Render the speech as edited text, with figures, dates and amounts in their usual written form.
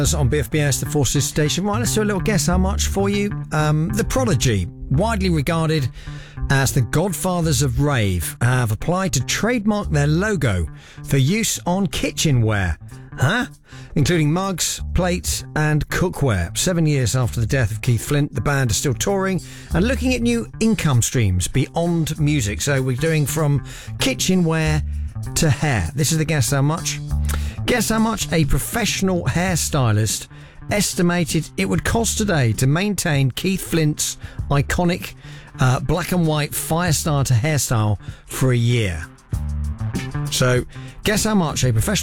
On BFBS, the Forces Station. Right, let's do a little guess how much for you. The Prodigy, widely regarded as the godfathers of rave, have applied to trademark their logo for use on kitchenware, including mugs, plates and cookware. 7 years after the death of Keith Flint, the band is still touring and looking at new income streams beyond music. So we're doing from kitchenware to hair. This is the guess how much. Guess how much a professional hairstylist estimated it would cost today to maintain Keith Flint's iconic black and white Firestarter hairstyle for a year. So, guess how much a professional